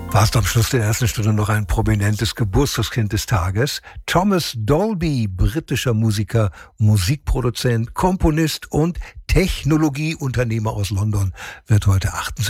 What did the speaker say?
Fast am Schluss der ersten Stunde noch ein prominentes Geburtstagskind des Tages. Thomas Dolby, britischer Musiker, Musikproduzent, Komponist und Technologieunternehmer aus London, wird heute 68.